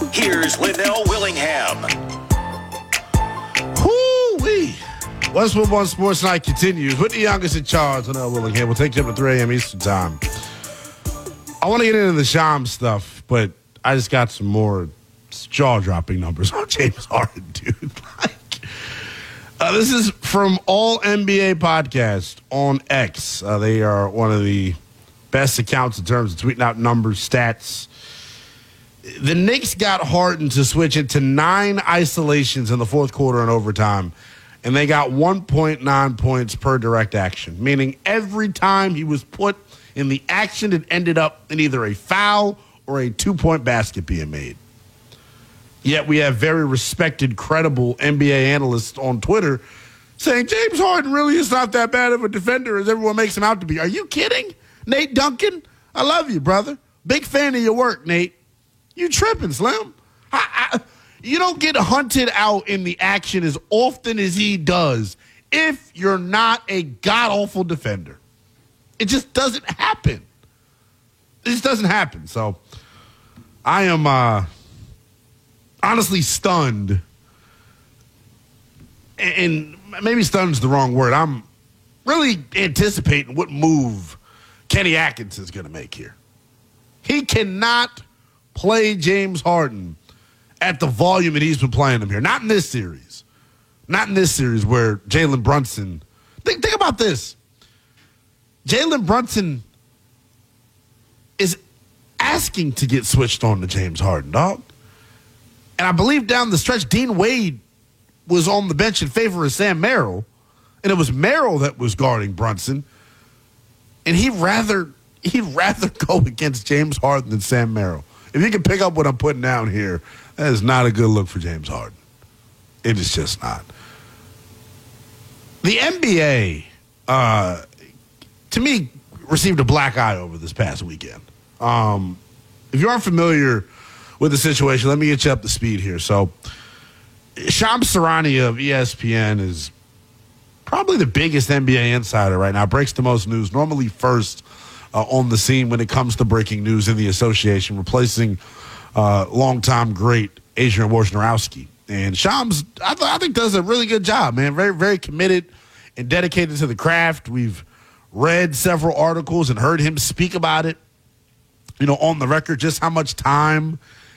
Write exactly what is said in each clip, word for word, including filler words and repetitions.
Here's Linnell Willingham. Whoo-wee. Westwood One Sports Night continues with the youngest in charge, Linnell Willingham. We'll take you up to three a.m. Eastern Time. I want to get into the Sham stuff, but I just got some more jaw-dropping numbers on James Harden, dude. Like, uh, this is from All N B A Podcast on X. Uh, they are one of the best accounts in terms of tweeting out numbers, stats. The Knicks got Harden to switch into nine isolations in the fourth quarter and overtime, and they got one point nine points per direct action, meaning every time he was put in the action, it ended up in either a foul or a two-point basket being made. Yet we have very respected, credible N B A analysts on Twitter saying James Harden really is not that bad of a defender as everyone makes him out to be. Are you kidding? Nate Duncan, I love you, brother. Big fan of your work, Nate. You tripping, Slim. I, I, you don't get hunted out in the action as often as he does if you're not a god-awful defender. It just doesn't happen. It just doesn't happen. So I am uh, honestly stunned. And maybe stunned is the wrong word. I'm really anticipating what move Kenny Atkinson is going to make here. He cannot play James Harden at the volume that he's been playing him here. Not in this series. Not in this series where Jalen Brunson. Think, think about this. Jalen Brunson is asking to get switched on to James Harden, dog. And I believe down the stretch, Dean Wade was on the bench in favor of Sam Merrill, and it was Merrill that was guarding Brunson. And he'd rather he'd rather go against James Harden than Sam Merrill. If you can pick up what I'm putting down here, that is not a good look for James Harden. It is just not. The N B A, uh, to me, received a black eye over this past weekend. Um, if you aren't familiar with the situation, let me get you up to speed here. So, Shams Charania of E S P N is probably the biggest N B A insider right now. Breaks the most news, normally first uh, on the scene when it comes to breaking news in the association, replacing uh, longtime great Adrian Wojnarowski. And Shams, I, th- I think, does a really good job, man. Very, very committed and dedicated to the craft. We've read several articles and heard him speak about it, you know, on the record, just how much time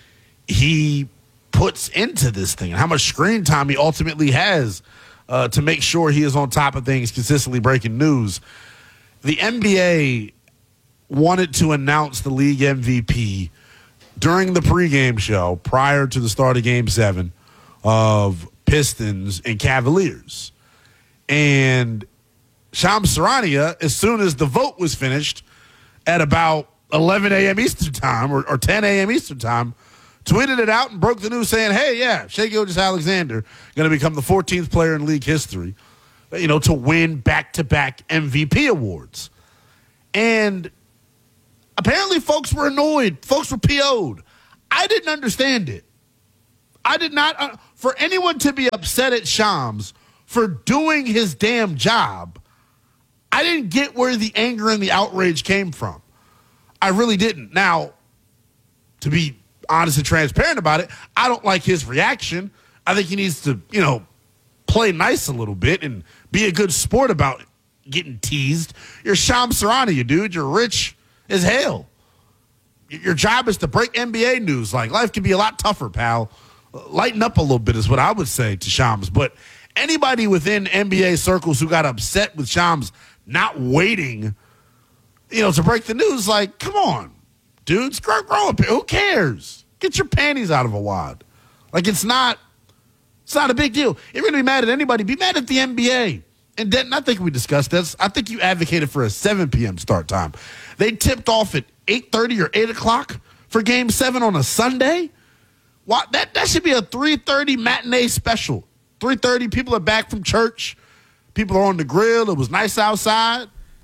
he puts into this thing and how much screen time he ultimately has uh, to make sure he is on top of things, consistently breaking news. The N B A wanted to announce the league M V P during the pregame show prior to the start of Game seven of Pistons and Cavaliers. And Shams Charania, as soon as the vote was finished at about eleven a.m. Eastern time or, or ten a.m. Eastern time, tweeted it out and broke the news saying, hey, yeah, Shai Gilgeous-Alexander going to become the fourteenth player in league history, you know, to win back-to-back M V P awards. And apparently folks were annoyed. Folks were P O'd. I didn't understand it. I did not. Uh, for anyone to be upset at Shams for doing his damn job, I didn't get where the anger and the outrage came from. I really didn't. Now, to be honest and transparent about it, I don't like his reaction. I think he needs to, you know, play nice a little bit and be a good sport about getting teased. You're Shams Charania, dude. You're rich as hell. Your job is to break N B A news. Like, life can be a lot tougher, pal. Lighten up a little bit is what I would say to Shams. But anybody within N B A circles who got upset with Shams not waiting, you know, to break the news, like, come on, dudes, grow, grow up. Who cares? Get your panties out of a wad. Like, it's not, it's not a big deal. If you're going to be mad at anybody, be mad at the N B A. And then I think we discussed this. I think you advocated for a seven p.m. start time. They tipped off at eight thirty or eight o'clock for Game seven on a Sunday. Why, that, that should be a three thirty matinee special. three thirty, people are back from church. People are on the grill. It was nice outside.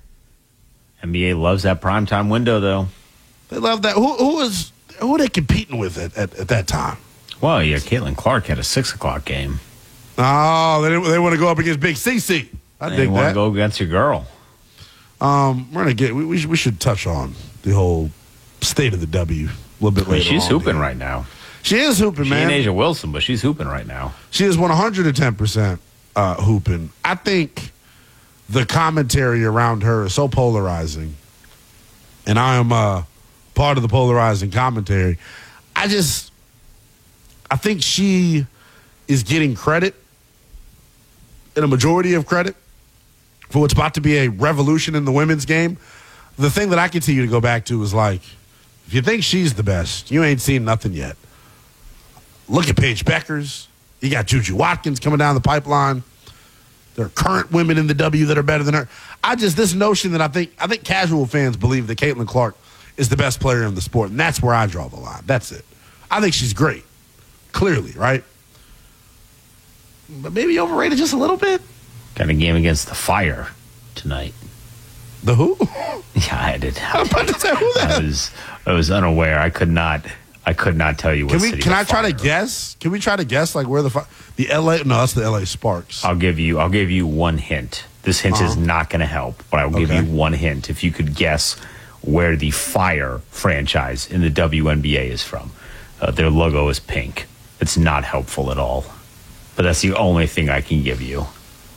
N B A loves that primetime window, though. They love that. Who, who is who are they competing with at, at, at that time? Well, yeah, Caitlin Clark had a six o'clock game. Oh, they, they want to go up against Big C C. I they dig want that. to go against your girl. Um, we're gonna get. We, we, should, we should touch on the whole state of the W a little bit I mean, later. she's on hooping here. right now. She is hooping, She man. ain't Asia Wilson, but she's hooping right now. She is one hundred ten percent uh, hooping. I think the commentary around her is so polarizing, and I am uh, part of the polarizing commentary. I just, I think she is getting credit, and a majority of credit, for what's about to be a revolution in the women's game. The thing that I continue to go back to is like, if you think she's the best, you ain't seen nothing yet. Look at Paige Beckers. You got Juju Watkins coming down the pipeline. There are current women in the W that are better than her. I just, this notion that I think, I think casual fans believe that Caitlin Clark is the best player in the sport, and that's where I draw the line. That's it. I think she's great. Clearly, right? But maybe overrated just a little bit. Got a game against the Fire tonight. The who? Yeah, I did. I'm about to say who I that. was I was unaware. I could not I could not tell you what Can we? city Can the I try to Fire- guess? Can we try to guess like where the fi- the L A? No, that's the L A Sparks. I'll give you I'll give you one hint. This hint is Uh-huh. not going to help, but I will give Okay. you one hint if you could guess where the Fire franchise in the W N B A is from. Uh, their logo is pink. It's not helpful at all. But that's the only thing I can give you.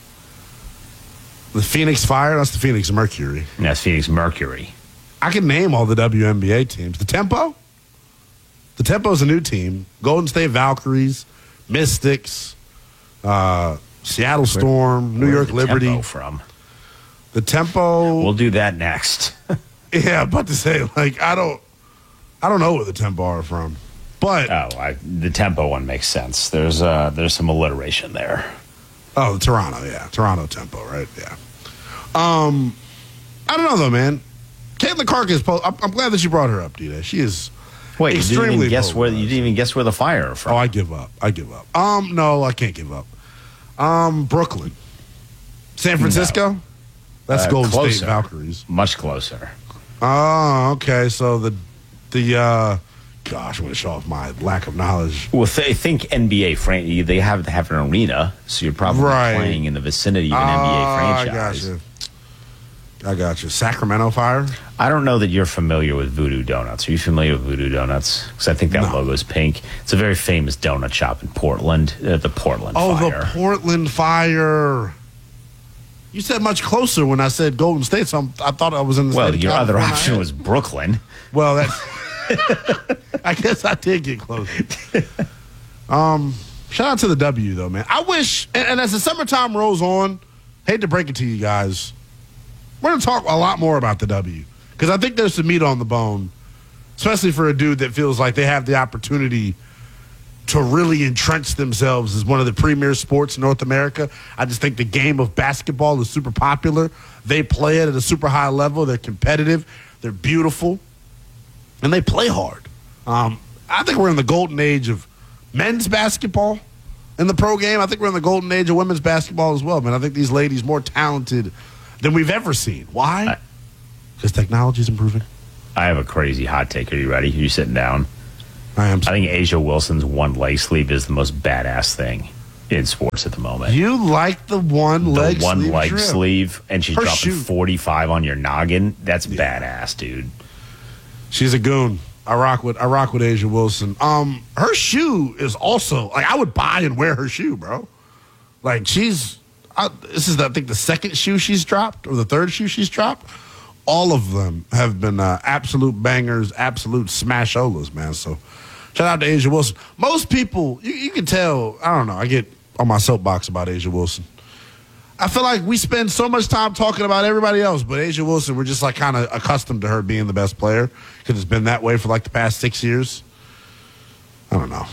The Phoenix Fire. That's the Phoenix Mercury. And that's Phoenix Mercury. I can name all the W N B A teams. The Tempo? The Tempo's a new team. Golden State Valkyries, Mystics, uh, Seattle Storm, New Where's York the Liberty. Tempo from? The Tempo. We'll do that next. Yeah, I'm about to say, like, I don't I don't know where the Tempo are from. But, Oh, I, the Tempo one makes sense. There's uh, there's some alliteration there. oh, the Toronto, yeah. Toronto Tempo, right? Yeah. Um, I don't know, though, man. Caitlin Clark is, po- I'm, I'm glad that you brought her up, D-Day. She is Wait, you didn't extremely even guess where you polarizing. didn't even guess where the Fire are from. Oh, I give up. I give up. Um, no, I can't give up. Um, Brooklyn, San Francisco. That's Uh, Golden closer. State Valkyries. Much closer. Oh, okay. So the the uh, gosh, I'm going to show off my lack of knowledge. Well, th- think N B A fran- They have to have an arena, so you're probably Right. playing in the vicinity of an Oh, N B A I franchise. got you. I got you. Sacramento Fire. I don't know that you're familiar with Voodoo Donuts. Are you familiar with Voodoo Donuts? Because I think that No. logo is pink. It's a very famous donut shop in Portland, uh, the Portland Oh, Fire. the Portland Fire. You said much closer when I said Golden State, so I'm, I thought I was in the well, state of your other California. option was Brooklyn. Well, that's. I guess I did get close. Um, shout out to the W though, man. I wish, and, and as the summertime rolls on, hate to break it to you guys, we're gonna talk a lot more about the W because I think there's some meat on the bone, especially for a dude that feels like they have the opportunity to really entrench themselves as one of the premier sports in North America. I just think the game of basketball is super popular. They play it at a super high level. They're competitive. They're beautiful. And they play hard. Um, I think we're in the golden age of men's basketball in the pro game. I think we're in the golden age of women's basketball as well, man. I think these ladies more talented than we've ever seen. Why? Because technology is improving. I have a crazy hot take. Are you ready? Are you sitting down? I am. I think Asia Wilson's one leg sleeve is the most badass thing in sports at the moment. You like the one the leg one sleeve leg trim. sleeve, and she's Her dropping shoe. forty-five on your noggin. That's Yeah. badass, dude. She's a goon. I rock with I rock with Asia Wilson. Um, her shoe is also like I would buy and wear her shoe, bro. Like she's, I, this is the, I think the second shoe she's dropped or the third shoe she's dropped. All of them have been uh, absolute bangers, absolute smasholas, man. So shout out to Asia Wilson. Most people, you, you can tell. I don't know. I get on my soapbox about Asia Wilson. I feel like we spend so much time talking about everybody else, but Asia Wilson, we're just like kind of accustomed to her being the best player because it's been that way for like the past six years. I don't know.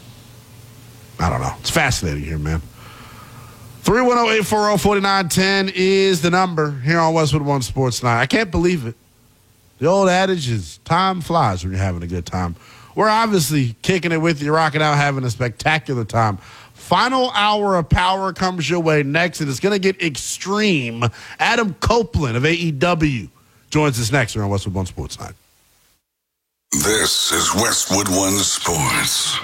I don't know. It's fascinating here, man. three one zero, eight four zero, four nine one zero is the number here on Westwood One Sports Night. I can't believe it. The old adage is time flies when you're having a good time. We're obviously kicking it with you, rocking out, having a spectacular time. Final hour of power comes your way next, and it's going to get extreme. Adam Copeland of A E W joins us next here on Westwood One Sports Night. This is Westwood One Sports.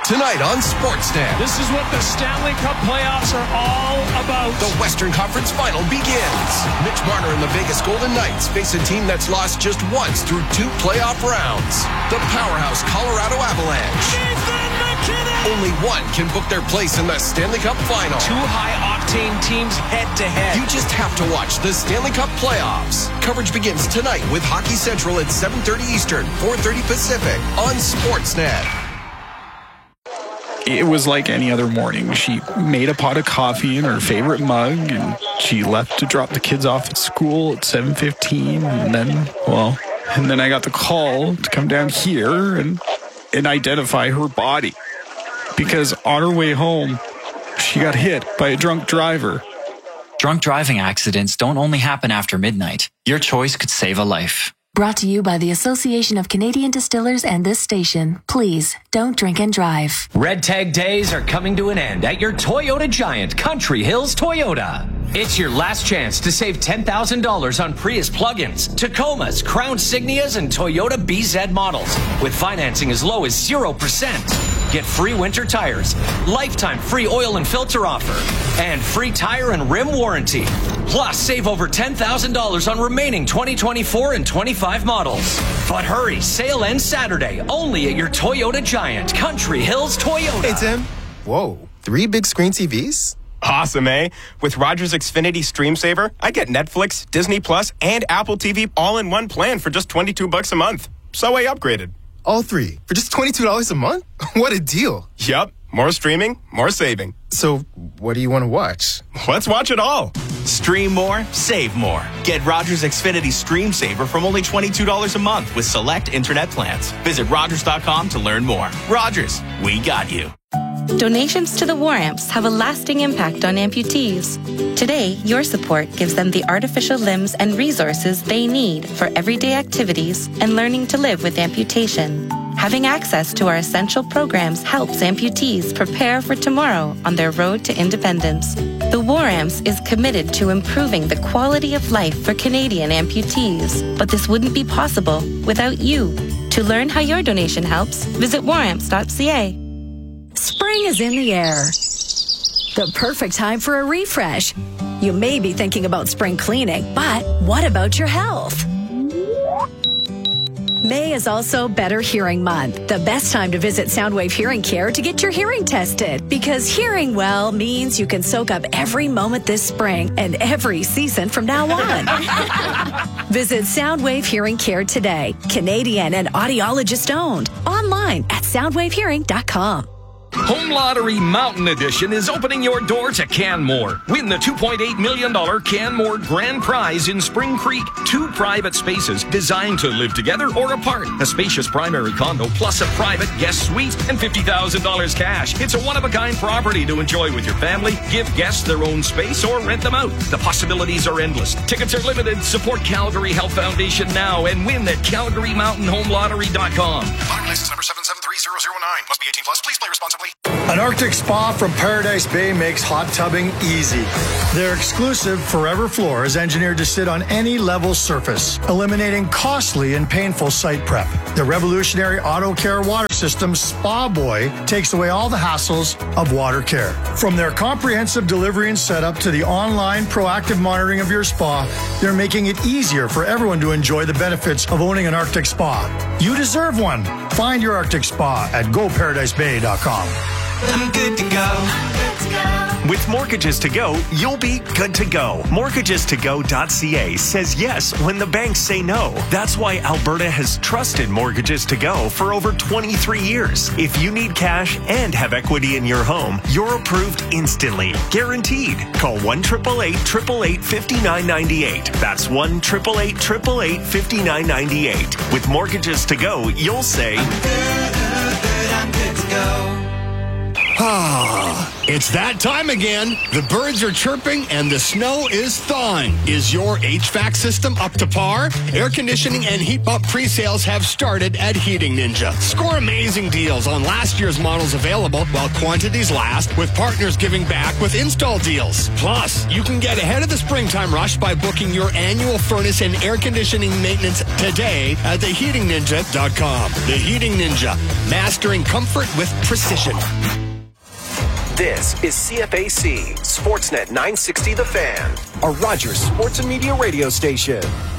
Tonight on Sportsnet. This is what the Stanley Cup playoffs are all about. The Western Conference Final begins. Mitch Marner and the Vegas Golden Knights face a team that's lost just once through two playoff rounds. The powerhouse Colorado Avalanche. Nathan MacKinnon! Only one can book their place in the Stanley Cup Final. Two high-octane teams head-to-head. You just have to watch the Stanley Cup playoffs. Coverage begins tonight with Hockey Central at seven thirty Eastern, four thirty Pacific on Sportsnet. It was like any other morning. She made a pot of coffee in her favorite mug, and she left to drop the kids off at school at seven fifteen. And then, well, and then I got the call to come down here and, and identify her body. Because on her way home, she got hit by a drunk driver. Drunk driving accidents don't only happen after midnight. Your choice could save a life. Brought to you by the Association of Canadian Distillers and this station. Please, don't drink and drive. Red Tag Days are coming to an end at your Toyota Giant, Country Hills Toyota. It's your last chance to save ten thousand dollars on Prius plug-ins, Tacomas, Crown Signias, and Toyota B Z models with financing as low as zero percent. Get free winter tires, lifetime free oil and filter offer, and free tire and rim warranty. Plus, save over ten thousand dollars on remaining twenty twenty-four and twenty-five models. But hurry, sale ends Saturday, only at your Toyota Giant, Country Hills Toyota. Hey, Tim. Whoa, three big screen T Vs? Awesome, eh? With Rogers Xfinity Stream Saver, I get Netflix, Disney Plus, and Apple T V all in one plan for just twenty-two bucks a month. So I upgraded. All three for just twenty-two dollars a month? What a deal. Yup. More streaming, more saving. So what do you want to watch? Let's watch it all. Stream more, save more. Get Rogers Xfinity Stream Saver from only twenty-two dollars a month with select internet plans. Visit Rogers dot com to learn more. Rogers, we got you. Donations to the War Amps have a lasting impact on amputees. Today, your support gives them the artificial limbs and resources they need for everyday activities and learning to live with amputation. Having access to our essential programs helps amputees prepare for tomorrow on their road to independence. The War Amps is committed to improving the quality of life for Canadian amputees, but this wouldn't be possible without you. To learn how your donation helps, visit war amps dot c a. Spring is in the air. The perfect time for a refresh. You may be thinking about spring cleaning, but what about your health? May is also Better Hearing Month, the best time to visit Soundwave Hearing Care to get your hearing tested, because hearing well means you can soak up every moment this spring and every season from now on. Visit Soundwave Hearing Care today, Canadian and audiologist owned, online at soundwave hearing dot com. Home Lottery Mountain Edition is opening your door to Canmore. Win the two point eight million dollars Canmore Grand Prize in Spring Creek. Two private spaces designed to live together or apart. A spacious primary condo plus a private guest suite and fifty thousand dollars cash. It's a one-of-a-kind property to enjoy with your family. Give guests their own space or rent them out. The possibilities are endless. Tickets are limited. Support Calgary Health Foundation now and win at calgary mountain home lottery dot com. Lottery license number seven seven three zero zero nine. Must be eighteen plus. Please play responsibly. An Arctic Spa from Paradise Bay makes hot tubbing easy. Their exclusive Forever Floor is engineered to sit on any level surface, eliminating costly and painful site prep. The revolutionary Auto Care water system, Spa Boy, takes away all the hassles of water care. From their comprehensive delivery and setup to the online proactive monitoring of your spa, they're making it easier for everyone to enjoy the benefits of owning an Arctic Spa. You deserve one. Find your Arctic Spa at go paradise bay dot com. I'm good to go. I'm good to go. With Mortgages to Go, you'll be good to go. mortgages to go dot c a says yes when the banks say no. That's why Alberta has trusted Mortgages to Go for over twenty-three years. If you need cash and have equity in your home, you're approved instantly. Guaranteed. Call one eight eight eight, eight eight eight, five nine nine eight. That's one eight eight eight, eight eight eight, five nine nine eight. With Mortgages to Go, you'll say, I'm good, good, good, I'm good to go. Ah, it's that time again. The birds are chirping and the snow is thawing. Is your H V A C system up to par? Air conditioning and heat pump pre-sales have started at Heating Ninja. Score amazing deals on last year's models available while quantities last, with partners giving back with install deals. Plus, you can get ahead of the springtime rush by booking your annual furnace and air conditioning maintenance today at the heating ninja dot com. The Heating Ninja, mastering comfort with precision. This is C F A C, Sportsnet nine sixty The Fan, a Rogers Sports and Media radio station.